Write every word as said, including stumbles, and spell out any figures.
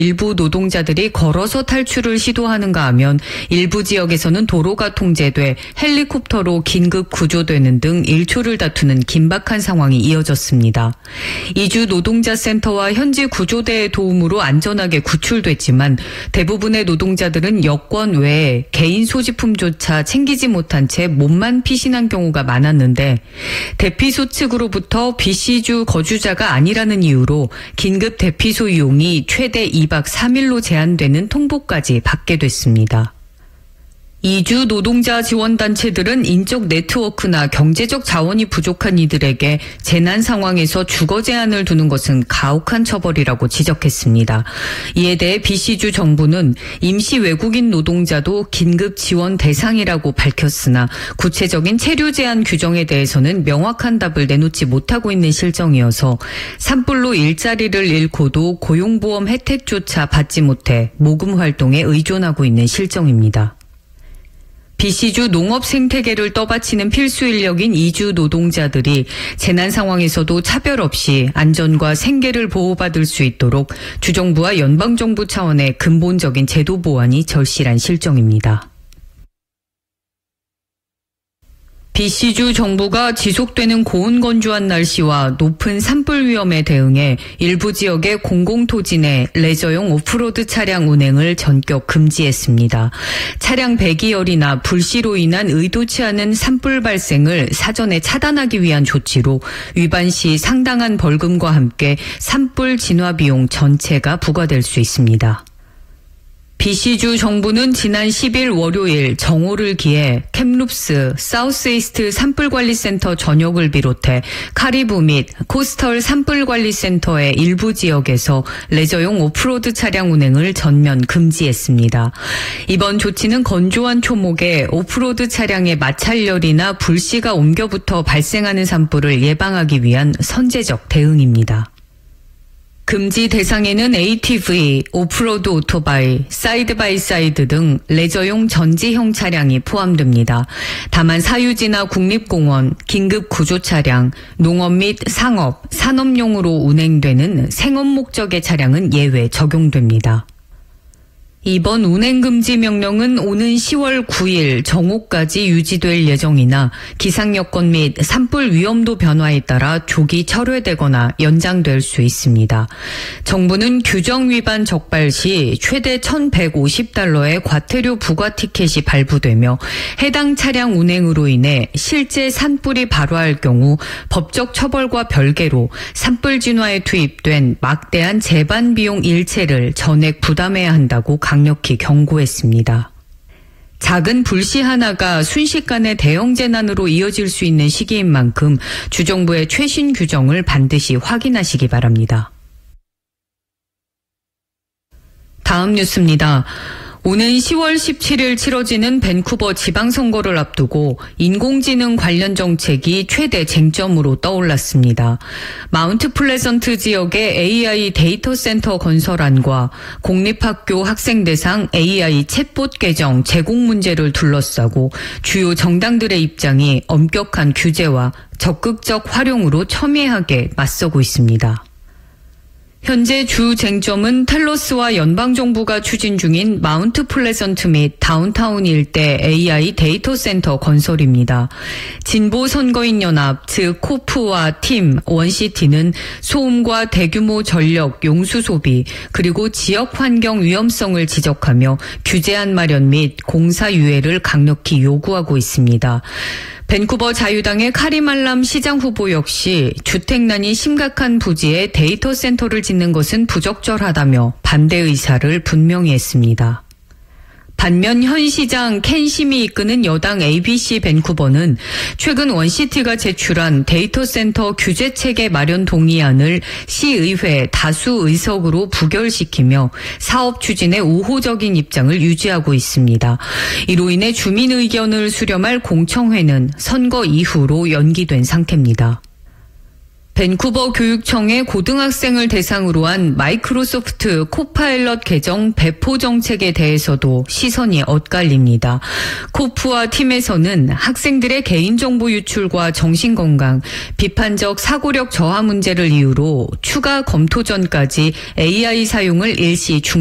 일부 노동자들이 걸어서 탈출을 시도하는가 하면 일부 지역에서는 도로가 통제돼 헬리콥터로 긴급 구조되는 등 일초를 다투는 긴박한 상황이 이어졌습니다. 이주 노동자 센터와 현지 구조대의 도움으로 안전하게 구출됐지만 대부분의 노동자들은 여권 외에 개인 소지품조차 챙기지 못한 채 몸만 피신한 경우가 많았는데 대피소 측으로부터 비씨주 거주자가 아니라는 이유로 긴급 대피소 이용이 최대 이 박 삼 일로 제한되는 통보까지 받게 됐습니다. 이주 노동자 지원단체들은 인적 네트워크나 경제적 자원이 부족한 이들에게 재난 상황에서 주거 제한을 두는 것은 가혹한 처벌이라고 지적했습니다. 이에 대해 비씨주 정부는 임시 외국인 노동자도 긴급 지원 대상이라고 밝혔으나 구체적인 체류 제한 규정에 대해서는 명확한 답을 내놓지 못하고 있는 실정이어서 산불로 일자리를 잃고도 고용보험 혜택조차 받지 못해 모금 활동에 의존하고 있는 실정입니다. 비씨주 농업 생태계를 떠받치는 필수 인력인 이주 노동자들이 재난 상황에서도 차별 없이 안전과 생계를 보호받을 수 있도록 주정부와 연방정부 차원의 근본적인 제도 보완이 절실한 실정입니다. 비씨주 정부가 지속되는 고온 건조한 날씨와 높은 산불 위험에 대응해 일부 지역의 공공토지 내 레저용 오프로드 차량 운행을 전격 금지했습니다. 차량 배기열이나 불씨로 인한 의도치 않은 산불 발생을 사전에 차단하기 위한 조치로 위반 시 상당한 벌금과 함께 산불 진화 비용 전체가 부과될 수 있습니다. 비씨주 정부는 지난 십일 월요일 정오를 기해 캡룹스 사우스이스트 산불관리센터 전역을 비롯해 카리브 및 코스털 산불관리센터의 일부 지역에서 레저용 오프로드 차량 운행을 전면 금지했습니다. 이번 조치는 건조한 초목에 오프로드 차량의 마찰열이나 불씨가 옮겨붙어 발생하는 산불을 예방하기 위한 선제적 대응입니다. 금지 대상에는 에이티브이, 오프로드 오토바이, 사이드바이사이드 등 레저용 전지형 차량이 포함됩니다. 다만 사유지나 국립공원, 긴급구조차량, 농업 및 상업, 산업용으로 운행되는 생업 목적의 차량은 예외 적용됩니다. 이번 운행금지 명령은 오는 시월 구일 정오까지 유지될 예정이나 기상 여건 및 산불 위험도 변화에 따라 조기 철회되거나 연장될 수 있습니다. 정부는 규정 위반 적발 시 최대 천백오십 달러의 과태료 부과 티켓이 발부되며 해당 차량 운행으로 인해 실제 산불이 발화할 경우 법적 처벌과 별개로 산불 진화에 투입된 막대한 재반 비용 일체를 전액 부담해야 한다고 강력히 경고했습니다. 작은 불씨 하나가 순식간에 대형 재난으로 이어질 수 있는 시기인 만큼 주정부의 최신 규정을 반드시 확인하시기 바랍니다. 다음 뉴스입니다. 오는 시월 십칠일 치러지는 밴쿠버 지방선거를 앞두고 인공지능 관련 정책이 최대 쟁점으로 떠올랐습니다. 마운트 플레전트 지역의 에이아이 데이터 센터 건설안과 공립학교 학생 대상 에이아이 챗봇 계정 제공 문제를 둘러싸고 주요 정당들의 입장이 엄격한 규제와 적극적 활용으로 첨예하게 맞서고 있습니다. 현재 주 쟁점은 텔러스와 연방정부가 추진 중인 마운트 플레전트 및 다운타운 일대 에이아이 데이터 센터 건설입니다. 진보 선거인 연합, 즉 코프와 팀, 원시티는 소음과 대규모 전력, 용수 소비, 그리고 지역 환경 위험성을 지적하며 규제안 마련 및 공사 유예를 강력히 요구하고 있습니다. 밴쿠버 자유당의 카리말람 시장 후보 역시 주택난이 심각한 부지에 데이터 센터를 짓는 것은 부적절하다며 반대 의사를 분명히 했습니다. 반면 현 시장 켄 심이 이끄는 여당 에이비씨 밴쿠버는 최근 원시티가 제출한 데이터 센터 규제 체계 마련 동의안을 시의회 다수 의석으로 부결시키며 사업 추진에 우호적인 입장을 유지하고 있습니다. 이로 인해 주민 의견을 수렴할 공청회는 선거 이후로 연기된 상태입니다. 밴쿠버 교육청의 고등학생을 대상으로 한 마이크로소프트 코파일럿 계정 배포 정책에 대해서도 시선이 엇갈립니다. 코프와 팀에서는 학생들의 개인정보 유출과 정신건강, 비판적 사고력 저하 문제를 이유로 추가 검토 전까지 에이아이 사용을 일시 중